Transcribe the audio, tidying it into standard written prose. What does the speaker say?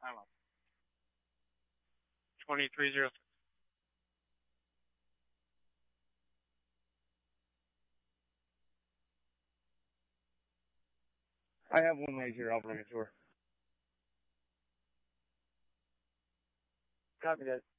I don't know. 2306. I have one right here. I'll bring it to her. Copy that.